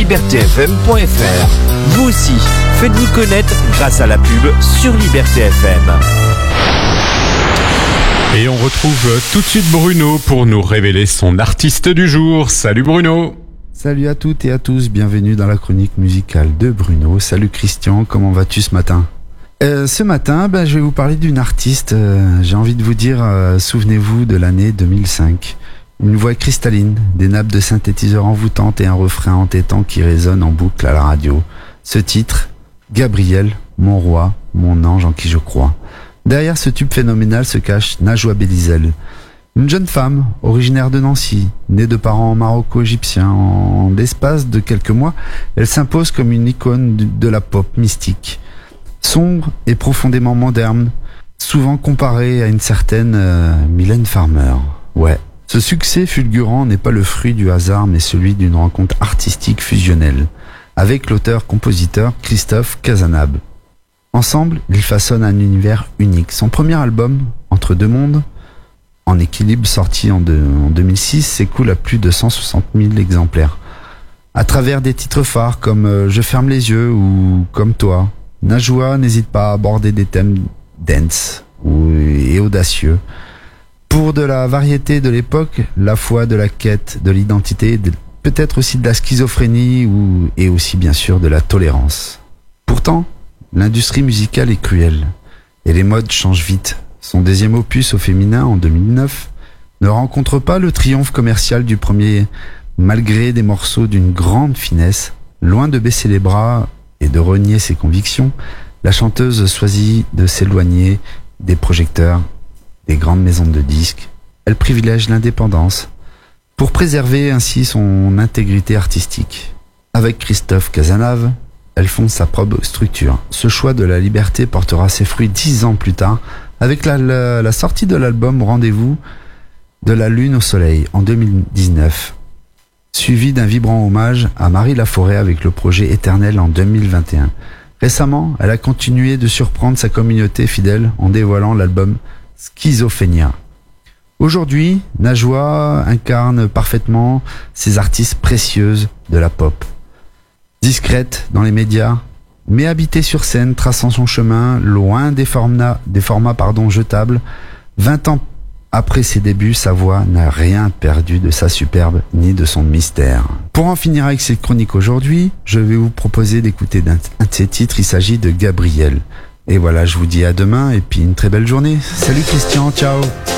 libertéfm.fr. Vous aussi, faites-vous connaître grâce à la pub sur Liberté FM. Et on retrouve tout de suite Bruno pour nous révéler son artiste du jour. Salut Bruno. Salut à toutes et à tous, bienvenue dans la chronique musicale de Bruno. Salut Christian, comment vas-tu ce matin ? Ce matin, je vais vous parler d'une artiste, j'ai envie de vous dire, souvenez-vous de l'année 2005. Une voix cristalline, des nappes de synthétiseurs envoûtantes et un refrain entêtant qui résonne en boucle à la radio. Ce titre, Gabriel, mon roi, mon ange en qui je crois. Derrière ce tube phénoménal se cache Najwa Belizel, une jeune femme originaire de Nancy, née de parents maroco-égyptiens. En l'espace de quelques mois, elle s'impose comme une icône de la pop mystique. Sombre et profondément moderne, souvent comparée à une certaine Mylène Farmer. Ouais. Ce succès fulgurant n'est pas le fruit du hasard, mais celui d'une rencontre artistique fusionnelle, avec l'auteur-compositeur Christophe Cazenave. Ensemble, ils façonnent un univers unique. Son premier album, Entre deux mondes, en équilibre, sorti en 2006, s'écoule à plus de 160 000 exemplaires. À travers des titres phares comme Je ferme les yeux ou Comme toi, Najwa n'hésite pas à aborder des thèmes dance et audacieux. Pour de la variété de l'époque, la foi de la quête, de l'identité, peut-être aussi de la schizophrénie et aussi bien sûr de la tolérance. Pourtant, l'industrie musicale est cruelle et les modes changent vite. Son deuxième opus au féminin en 2009 ne rencontre pas le triomphe commercial du premier, malgré des morceaux d'une grande finesse. Loin de baisser les bras et de renier ses convictions, la chanteuse choisit de s'éloigner des projecteurs, des grandes maisons de disques. Elle privilège l'indépendance pour préserver ainsi son intégrité artistique. Avec Christophe Cazenave, elle fonde sa propre structure. Ce choix de la liberté portera ses fruits 10 ans plus tard avec la sortie de l'album Rendez-vous de la Lune au Soleil en 2019, suivi d'un vibrant hommage à Marie Laforêt avec le projet Éternel en 2021. Récemment, elle a continué de surprendre sa communauté fidèle en dévoilant l'album Schizophrénia. Aujourd'hui, Najwa incarne parfaitement ces artistes précieuses de la pop. Discrète dans les médias, mais habitée sur scène, traçant son chemin loin des formats jetables. 20 ans après ses débuts, sa voix n'a rien perdu de sa superbe ni de son mystère. Pour en finir avec cette chronique aujourd'hui, je vais vous proposer d'écouter un de ses titres. Il s'agit de Gabriel. Et voilà, je vous dis à demain et puis une très belle journée. Salut Christian, ciao.